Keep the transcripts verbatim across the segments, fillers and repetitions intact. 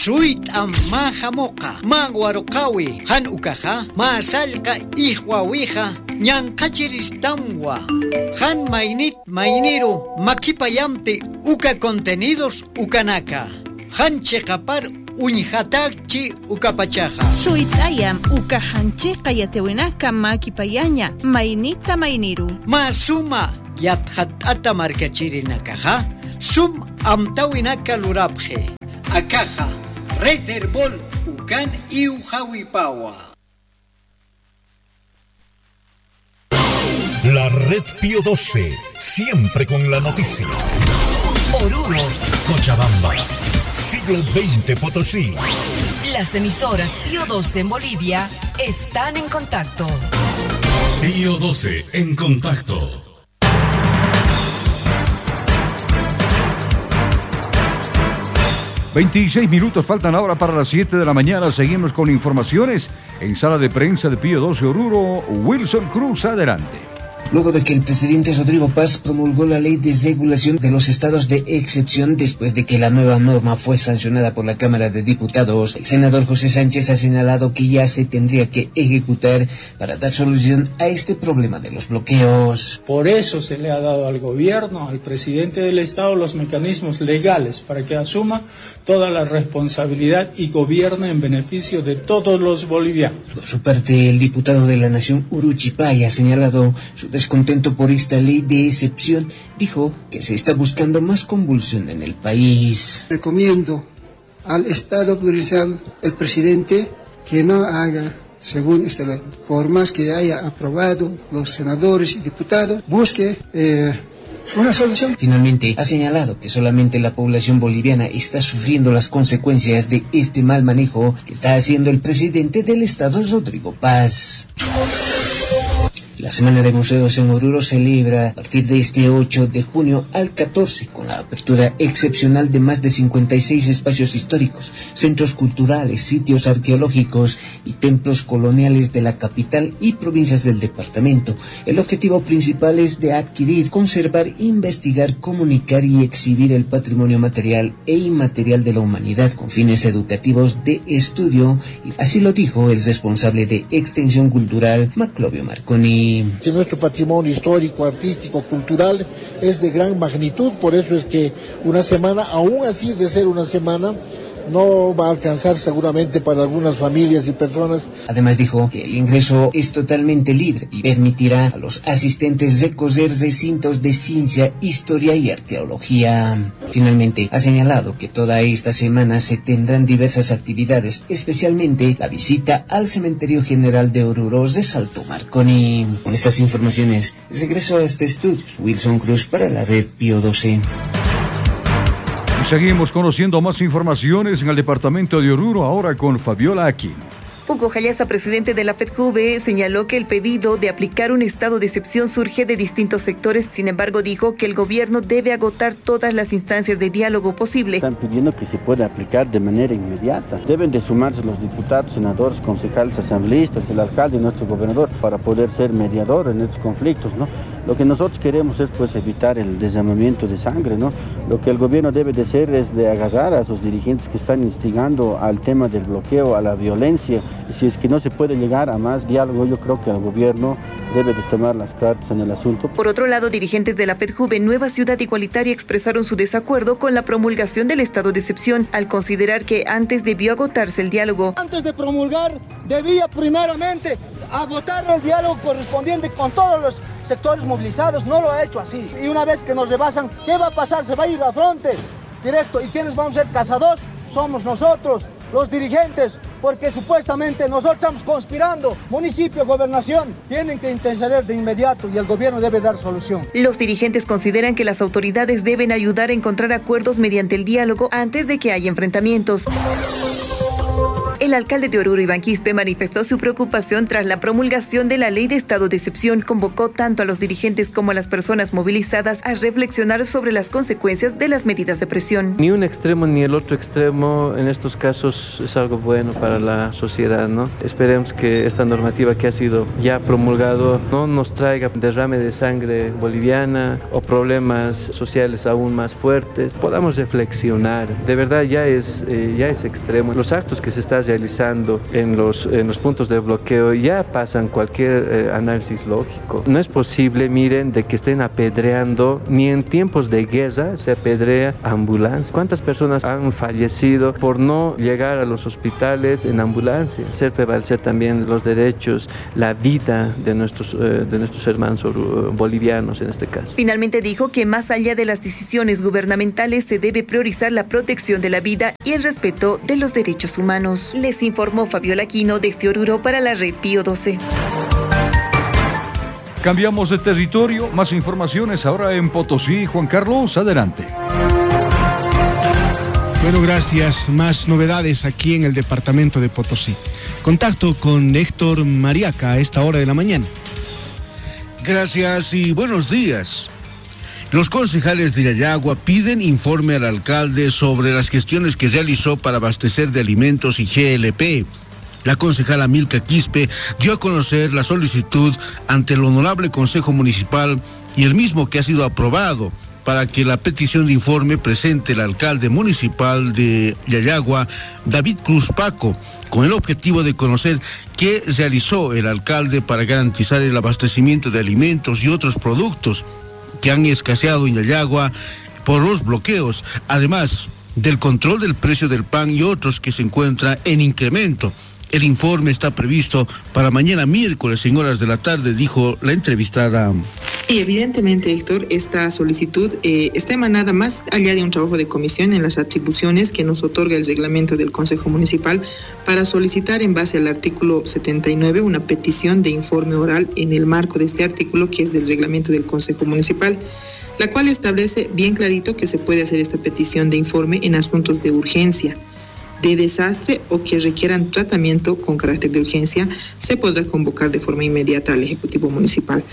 Suit amaja moka, manguarokawi, han ukaja, masalka ihwawija, ñankachiristamwa, han mainit mainiro, makipayamte uka contenidos ukanaka, han chekapar uñhatakchi ukapachaja. Suitayam uka hanche kayatewinaka makipayaña, mainita mainiru. Masuma yathatata markachirinakaja, sum amtawinaka lurapje, akaja. Red Herbol Ucan y Ujahuipawa. La Red Pío doce, siempre con la noticia. Oruro, Cochabamba, siglo veinte Potosí. Las emisoras Pío doce en Bolivia están en contacto. Pío doce en contacto. veintiséis minutos faltan ahora para las siete de la mañana. Seguimos con informaciones en sala de prensa de Pío doce Oruro. Wilson Cruz, adelante. Luego de que el presidente Rodrigo Paz promulgó la ley de regulación de los estados de excepción después de que la nueva norma fue sancionada por la Cámara de Diputados, el senador José Sánchez ha señalado que ya se tendría que ejecutar para dar solución a este problema de los bloqueos. Por eso se le ha dado al gobierno, al presidente del Estado, los mecanismos legales para que asuma toda la responsabilidad y gobierne en beneficio de todos los bolivianos. Por su parte, el diputado de la Nación Uruchipay ha señalado su descontento por esta ley de excepción. Dijo que se está buscando más convulsión en el país. Recomiendo al Estado plurinacional, el presidente, que no haga según esta ley. Por más que haya aprobado los senadores y diputados, busque eh, una solución. Finalmente, ha señalado que solamente la población boliviana está sufriendo las consecuencias de este mal manejo que está haciendo el presidente del Estado, Rodrigo Paz. La Semana de Museos en Oruro celebra a partir de este ocho de junio al catorce con la apertura excepcional de más de cincuenta y seis espacios históricos, centros culturales, sitios arqueológicos y templos coloniales de la capital y provincias del departamento. El objetivo principal es de adquirir, conservar, investigar, comunicar y exhibir el patrimonio material e inmaterial de la humanidad con fines educativos de estudio, y así lo dijo el responsable de Extensión Cultural, Maclovio Marconi. Que nuestro patrimonio histórico, artístico, cultural es de gran magnitud, por eso es que una semana, aún así de ser una semana, no va a alcanzar seguramente para algunas familias y personas. Además dijo que el ingreso es totalmente libre y permitirá a los asistentes recorrer recintos de ciencia, historia y arqueología. Finalmente ha señalado que toda esta semana se tendrán diversas actividades, especialmente la visita al Cementerio General de Oruro de Salto Marconi. Con estas informaciones regreso a este estudio. Wilson Cruz para la Red Pío doce. Y seguimos conociendo más informaciones en el departamento de Oruro, ahora con Fabiola Aquino. Hugo Jayaza, presidente de la FEDJUVE, señaló que el pedido de aplicar un estado de excepción surge de distintos sectores. Sin embargo, dijo que el gobierno debe agotar todas las instancias de diálogo posible. Están pidiendo que se pueda aplicar de manera inmediata. Deben de sumarse los diputados, senadores, concejales, asambleístas, el alcalde y nuestro gobernador para poder ser mediador en estos conflictos, ¿no? Lo que nosotros queremos es pues evitar el derramamiento de sangre, ¿no? Lo que el gobierno debe de hacer es de agarrar a esos dirigentes que están instigando al tema del bloqueo, a la violencia. Si es que no se puede llegar a más diálogo, yo creo que el gobierno debe de tomar las cartas en el asunto. Por otro lado, dirigentes de la FEDJUVE Nueva Ciudad Igualitaria expresaron su desacuerdo con la promulgación del estado de excepción, al considerar que antes debió agotarse el diálogo. Antes de promulgar, debía primeramente agotar el diálogo correspondiente con todos los sectores movilizados. No lo ha hecho así. Y una vez que nos rebasan, ¿qué va a pasar? Se va a ir a frente directo. ¿Y quiénes vamos a ser cazadores? Somos nosotros, los dirigentes, porque supuestamente nosotros estamos conspirando. Municipio, gobernación, tienen que interceder de inmediato y el gobierno debe dar solución. Los dirigentes consideran que las autoridades deben ayudar a encontrar acuerdos mediante el diálogo antes de que haya enfrentamientos. El alcalde de Oruro, Iván Quispe, manifestó su preocupación tras la promulgación de la ley de estado de excepción. Convocó tanto a los dirigentes como a las personas movilizadas a reflexionar sobre las consecuencias de las medidas de presión. Ni un extremo ni el otro extremo en estos casos es algo bueno para la sociedad, ¿no? Esperemos que esta normativa que ha sido ya promulgado no nos traiga derrame de sangre boliviana o problemas sociales aún más fuertes. Podamos reflexionar. De verdad ya es, eh, ya es extremo. Los actos que se están realizando en los, en los puntos de bloqueo ya pasan cualquier eh, análisis lógico. No es posible, miren, de que estén apedreando, ni en tiempos de guerra se apedrea ambulancias. ¿Cuántas personas han fallecido por no llegar a los hospitales en ambulancia? Hacer prevalecer también los derechos, la vida de nuestros, eh, de nuestros hermanos bolivianos en este caso. Finalmente dijo que más allá de las decisiones gubernamentales se debe priorizar la protección de la vida y el respeto de los derechos humanos. Les informó Fabiola Aquino desde Oruro para la Red Pío doce. Cambiamos de territorio, más informaciones ahora en Potosí. Juan Carlos, adelante. Bueno, gracias. Más novedades aquí en el departamento de Potosí. Contacto con Héctor Mariaca a esta hora de la mañana. Gracias y buenos días. Los concejales de Yayagua piden informe al alcalde sobre las gestiones que realizó para abastecer de alimentos y G L P. La concejala Milka Quispe dio a conocer la solicitud ante el Honorable Consejo Municipal y el mismo que ha sido aprobado para que la petición de informe presente el alcalde municipal de Yayagua, David Cruz Paco, con el objetivo de conocer qué realizó el alcalde para garantizar el abastecimiento de alimentos y otros productos que han escaseado en Yayagua por los bloqueos, además del control del precio del pan y otros que se encuentran en incremento. El informe está previsto para mañana miércoles en horas de la tarde, dijo la entrevistada. Y evidentemente, Héctor, esta solicitud eh, está emanada más allá de un trabajo de comisión en las atribuciones que nos otorga el reglamento del Consejo Municipal para solicitar en base al artículo setenta y nueve una petición de informe oral en el marco de este artículo que es del reglamento del Consejo Municipal, la cual establece bien clarito que se puede hacer esta petición de informe en asuntos de urgencia, de desastre o que requieran tratamiento con carácter de urgencia. Se podrá convocar de forma inmediata al Ejecutivo Municipal.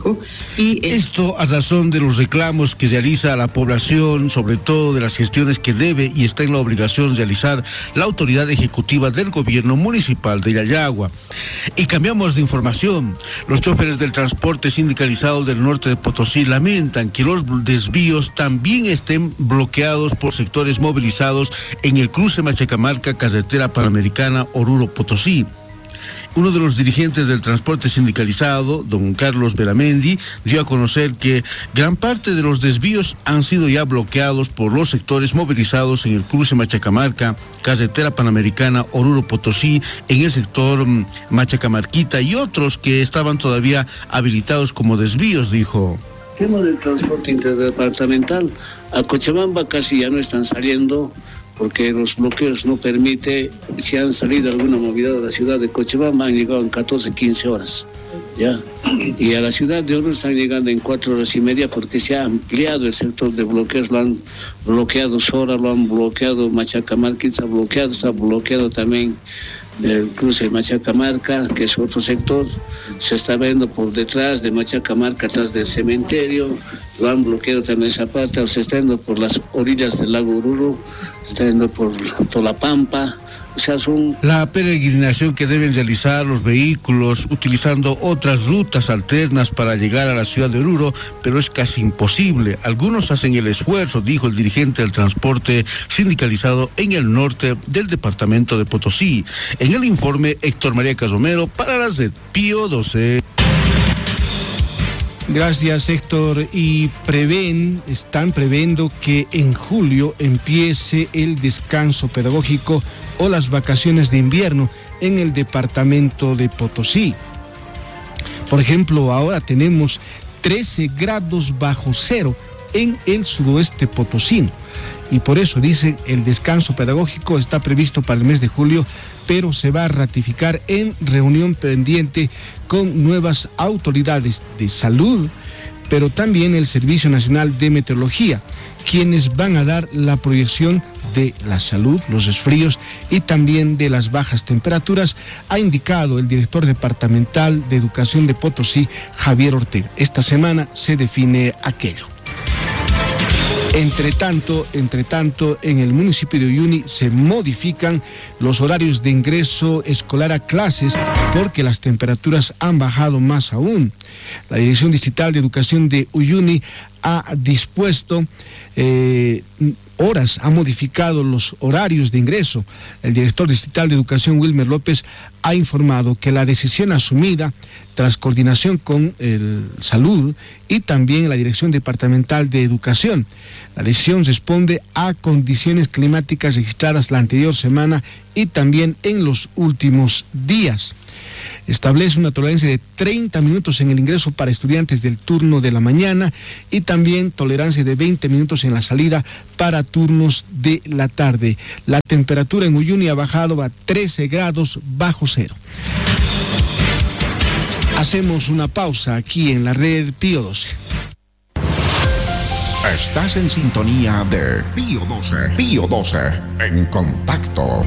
Y eh... Esto a razón de los reclamos que realiza la población, sobre todo de las gestiones que debe y está en la obligación de realizar la autoridad ejecutiva del gobierno municipal de Yayagua. Y cambiamos de información. Los choferes del transporte sindicalizado del norte de Potosí lamentan que los desvíos también estén bloqueados por sectores movilizados en el cruce Machacamarca, carretera panamericana Oruro-Potosí. Uno de los dirigentes del transporte sindicalizado, don Carlos Beramendi, dio a conocer que gran parte de los desvíos han sido ya bloqueados por los sectores movilizados en el cruce Machacamarca, carretera panamericana Oruro-Potosí, en el sector Machacamarquita y otros que estaban todavía habilitados como desvíos, dijo. El tema del transporte interdepartamental, a Cochabamba casi ya no están saliendo, porque los bloqueos no permiten. Si han salido alguna movilidad de la ciudad de Cochabamba, han llegado en catorce, quince horas, ¿ya? Y a la ciudad de Oruro están llegando en cuatro horas y media porque se ha ampliado el sector de bloqueos. Lo han bloqueado Sora, lo han bloqueado Machacamarca, se ha bloqueado, se ha bloqueado también el cruce de Machacamarca, que es otro sector. Se está viendo por detrás de Machacamarca, atrás del cementerio. Lo han bloqueado también esa parte, o se está yendo por las orillas del lago Oruro, se está yendo por Tolapampa. O sea, son... La peregrinación que deben realizar los vehículos utilizando otras rutas alternas para llegar a la ciudad de Oruro, pero es casi imposible. Algunos hacen el esfuerzo, dijo el dirigente del transporte sindicalizado en el norte del departamento de Potosí. En el informe, Héctor Mariaca Romero para la Red Pío doce. Gracias, Héctor. Y prevén, están previendo que en julio empiece el descanso pedagógico o las vacaciones de invierno en el departamento de Potosí. Por ejemplo, ahora tenemos trece grados bajo cero en el sudoeste potosino. Y por eso, dice, el descanso pedagógico está previsto para el mes de julio, pero se va a ratificar en reunión pendiente con nuevas autoridades de salud, pero también el Servicio Nacional de Meteorología, quienes van a dar la proyección de la salud, los resfríos y también de las bajas temperaturas, ha indicado el director departamental de Educación de Potosí, Javier Ortega. Esta semana se define aquello. Entre tanto, entre tanto, en el municipio de Uyuni se modifican los horarios de ingreso escolar a clases porque las temperaturas han bajado más aún. La Dirección Distrital de Educación de Uyuni ha dispuesto eh, horas, ha modificado los horarios de ingreso. El director distrital de Educación, Wilmer López, ha informado que la decisión asumida tras coordinación con el Salud y también la Dirección Departamental de Educación. La decisión responde a condiciones climáticas registradas la anterior semana y también en los últimos días. Establece una tolerancia de treinta minutos en el ingreso para estudiantes del turno de la mañana y también tolerancia de veinte minutos en la salida para turnos de la tarde. La temperatura en Uyuni ha bajado a trece grados bajo cero. Hacemos una pausa aquí en la red Pío doce. Estás en sintonía de Pío doce. Pío doce en contacto.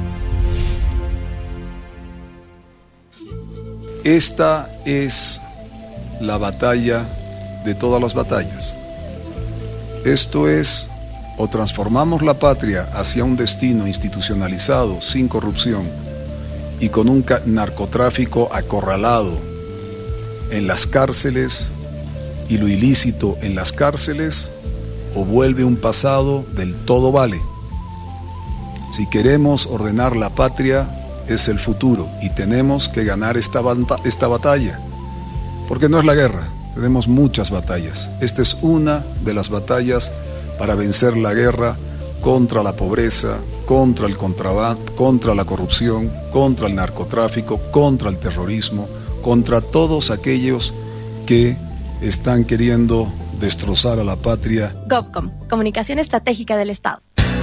Esta es la batalla de todas las batallas. Esto es, o transformamos la patria hacia un destino institucionalizado, sin corrupción, y con un narcotráfico acorralado en las cárceles y lo ilícito en las cárceles, o vuelve un pasado del todo vale. Si queremos ordenar la patria, es el futuro y tenemos que ganar esta, esta batalla, porque no es la guerra, tenemos muchas batallas. Esta es una de las batallas para vencer la guerra contra la pobreza, contra el contrabando, contra la corrupción, contra el narcotráfico, contra el terrorismo, contra todos aquellos que están queriendo destrozar a la patria. GovCom, Comunicación Estratégica del Estado.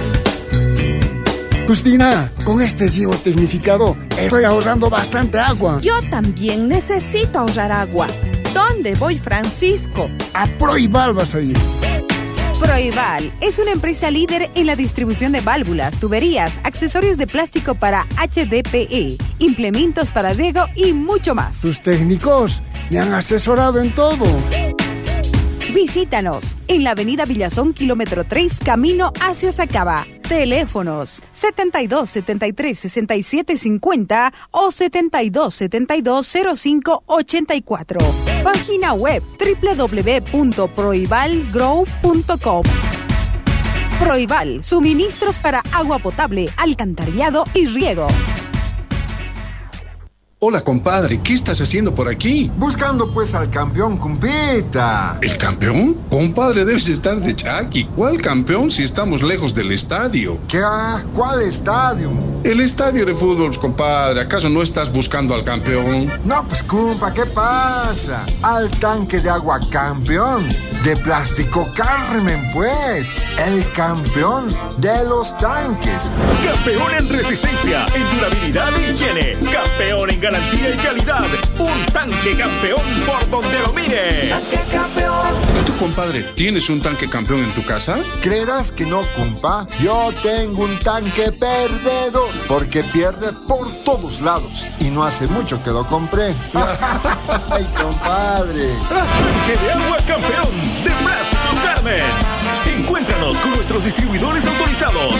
Justina, con este ciego tecnificado estoy ahorrando bastante agua. Yo también necesito ahorrar agua. ¿Dónde voy, Francisco? A Proival vas a ir. Proival es una empresa líder en la distribución de válvulas, tuberías, accesorios de plástico para H D P E, implementos para riego y mucho más. Tus técnicos me han asesorado en todo. Visítanos en la avenida Villazón, kilómetro tres, camino hacia Sacaba. Teléfonos setenta y dos, setenta y tres, sesenta y siete cincuenta o setenta y dos, setenta y dos, cero cinco ochenta y cuatro. Página web doble u doble u doble u punto proival grow punto com. Proival, suministros para agua potable, alcantarillado y riego. Hola, compadre, ¿qué estás haciendo por aquí? Buscando pues al campeón, compita. ¿El campeón? Compadre, debes estar de chaki. ¿Cuál campeón si estamos lejos del estadio? ¿Qué? ¿Cuál estadio? El estadio de fútbol, compadre. ¿Acaso no estás buscando al campeón? No, pues, compa, ¿qué pasa? Al tanque de agua campeón. De Plástico Carmen, pues. El campeón de los tanques. Campeón en resistencia, en durabilidad e higiene. Campeón en garantía y calidad. Un tanque campeón por donde lo mire. Tanque campeón. ¿Y tú, compadre, tienes un tanque campeón en tu casa? ¿Creerás que no, compa? Yo tengo un tanque perdedor, porque pierde por todos lados. Y no hace mucho que lo compré. ¡Ay, compadre! Tanque de agua campeón de Plásticos Carmen. Encuéntranos con nuestros distribuidores autorizados.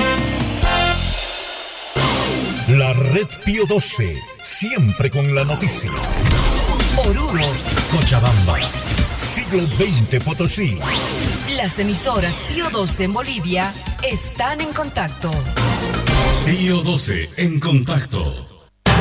La red Pío doce, siempre con la noticia. Oruro, Cochabamba, siglo veinte Potosí. Las emisoras Pío doce en Bolivia están en contacto. Pío doce en contacto.